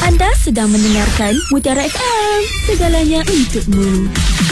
Anda sedang mendengarkan Mutiara FM, segalanya untukmu.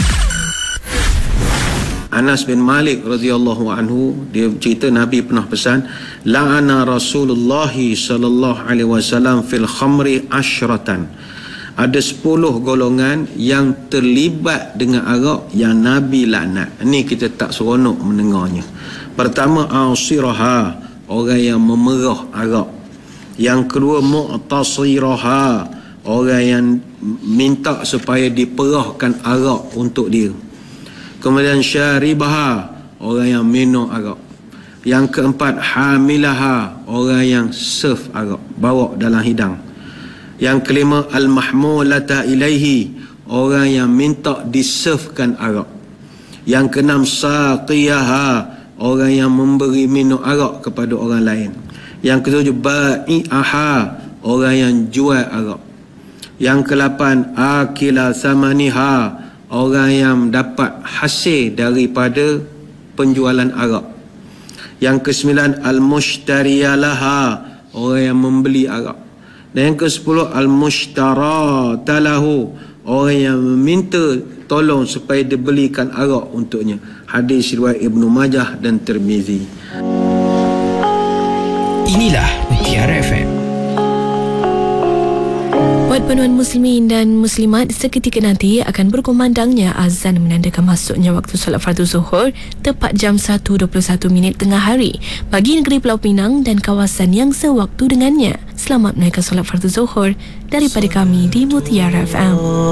Anas bin Malik radhiyallahu anhu, dia cerita Nabi pernah pesan, la'ana Rasulullah sallallahu alaihi wasallam fil khamri asyratan. Ada 10 golongan yang terlibat dengan arak yang Nabi laknat. Ini kita tak seronok mendengarnya. Pertama, asiraha, orang yang memerah arak. Yang kedua, mu'tasiraha, orang yang minta supaya diperahkan arak untuk dia. Kemudian syaribaha, orang yang minum arak. Yang keempat, hamilaha, orang yang serve arak, bawa dalam hidang. Yang kelima, al-mahmulata ilaihi, orang yang minta diservekan arak. Yang keenam, saqiyaha, orang yang memberi minum arak kepada orang lain. Yang ketujuh, ba'i'aha, orang yang jual arak. Yang ke-8, akila samaniha, orang yang dapat hasil daripada penjualan arak. Yang ke-9, al-mushtariyalaha, orang yang membeli arak. Dan yang ke-10, al-mushtaratalahu, orang yang meminta tolong supaya dibelikan arak untuknya. Hadis riwayat Ibnu Majah dan Tirmizi. Inilah Mutiara FM. Buat penuan muslimin dan muslimat, seketika nanti akan berkumandangnya azan menandakan masuknya waktu solat fardu zuhur tepat jam 1.21 tengah hari bagi negeri Pulau Pinang dan kawasan yang sewaktu dengannya. Selamat menunaikan solat fardu zuhur daripada kami di Mutiara FM.